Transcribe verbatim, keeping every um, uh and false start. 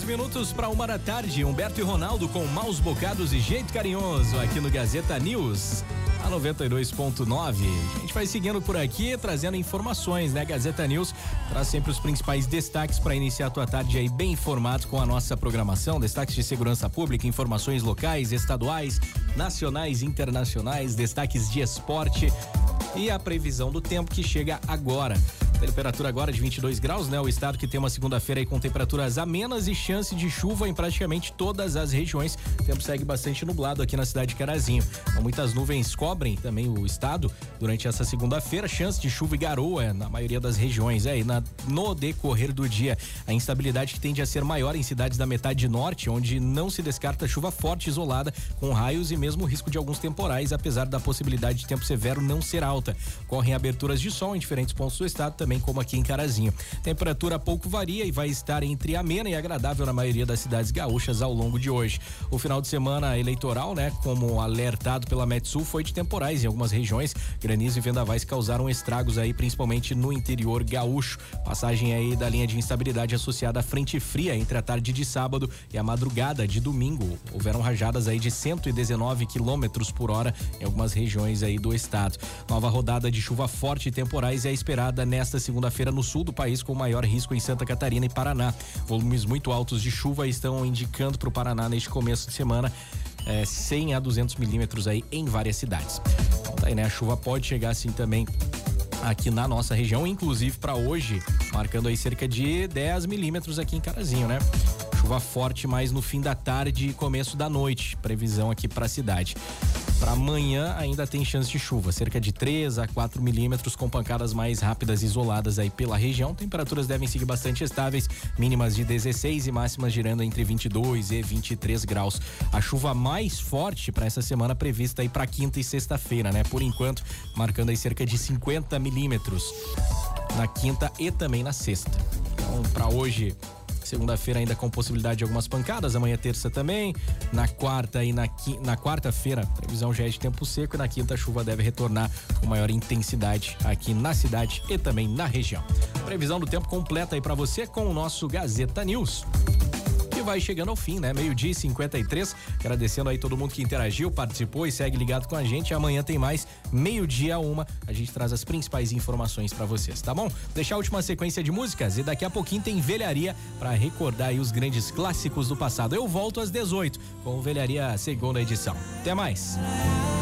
minutos para uma da tarde, Humberto e Ronaldo com maus bocados e jeito carinhoso aqui no Gazeta News, a noventa e dois ponto nove. A gente vai seguindo por aqui, trazendo informações, né? Gazeta News traz sempre os principais destaques para iniciar a tua tarde aí bem informado com a nossa programação, destaques de segurança pública, informações locais, estaduais, nacionais, internacionais, destaques de esporte e a previsão do tempo que chega agora. Temperatura agora de vinte e dois graus, né? O estado que tem uma segunda-feira aí com temperaturas amenas e chance de chuva em praticamente todas as regiões. O tempo segue bastante nublado aqui na cidade de Carazinho. Então, muitas nuvens cobrem também o estado durante essa segunda-feira. Chance de chuva e garoa na maioria das regiões. É, e na, no decorrer do dia, a instabilidade que tende a ser maior em cidades da metade norte, onde não se descarta chuva forte isolada, com raios e mesmo risco de alguns temporais, apesar da possibilidade de tempo severo não ser alta. Correm aberturas de sol em diferentes pontos do estado, também também como aqui em Carazinho. Temperatura pouco varia e vai estar entre amena e agradável na maioria das cidades gaúchas ao longo de hoje. O final de semana eleitoral, né, como alertado pela Metsul, foi de temporais em algumas regiões. Granizo e vendavais causaram estragos aí, principalmente no interior gaúcho. Passagem aí da linha de instabilidade associada à frente fria entre a tarde de sábado e a madrugada de domingo. Houveram rajadas aí de cento e dezenove quilômetros por hora em algumas regiões aí do estado. Nova rodada de chuva forte e temporais é esperada nesta segunda-feira no sul do país, com maior risco em Santa Catarina e Paraná. Volumes muito altos de chuva estão indicando para o Paraná neste começo de semana é, cem a duzentos milímetros aí em várias cidades. Então tá aí, né? A chuva pode chegar assim também aqui na nossa região, inclusive para hoje, marcando aí cerca de dez milímetros aqui em Carazinho, né? Chuva forte mais no fim da tarde e começo da noite, previsão aqui para a cidade. Para amanhã ainda tem chance de chuva, cerca de três a quatro milímetros, com pancadas mais rápidas isoladas aí pela região. Temperaturas devem seguir bastante estáveis, mínimas de dezesseis e máximas girando entre vinte e dois e vinte e três graus. A chuva mais forte para essa semana prevista aí para quinta e sexta-feira, né? Por enquanto, marcando aí cerca de cinquenta milímetros na quinta e também na sexta. Então, para hoje, segunda-feira ainda com possibilidade de algumas pancadas, amanhã terça também, na quarta e na, na quarta-feira, previsão já é de tempo seco, e na quinta a chuva deve retornar com maior intensidade aqui na cidade e também na região. Previsão do tempo completa aí para você com o nosso Gazeta News, que vai chegando ao fim, né? Meio-dia e cinquenta e três, agradecendo aí todo mundo que interagiu, participou e segue ligado com a gente. Amanhã tem mais, meio-dia a uma, a gente traz as principais informações pra vocês, tá bom? Deixar a última sequência de músicas e daqui a pouquinho tem Velharia pra recordar aí os grandes clássicos do passado. Eu volto às dezoito com o Velharia segunda edição. Até mais!